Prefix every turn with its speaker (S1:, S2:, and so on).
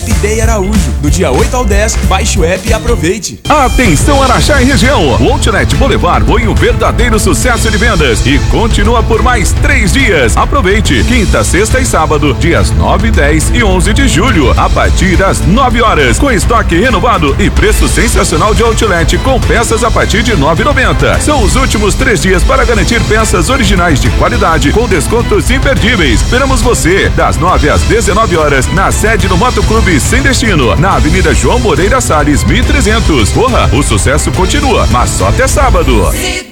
S1: App Day Araújo. Do dia 8 ao 10, baixe o app e aproveite.
S2: Atenção Araxá e região. O Outlet Boulevard foi um verdadeiro sucesso de vendas e continua por mais 3 dias. Aproveite. Quinta, sexta e sábado, dias 9, 10 e 11 de julho, a partir das 9 horas, com estoque renovado e preço sensacional de Outlet com peças a partir de R$ 9,90. São os últimos 3 dias para garantir peças originais de qualidade com descontos imperdíveis. Esperamos você das 9 às 19 horas na sede do Motoclube Sem Destino, na Avenida João Moreira Salles, 1300. Porra, o sucesso continua, mas só até sábado.